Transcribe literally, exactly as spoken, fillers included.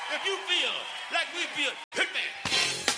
If you feel like we feel, hit me.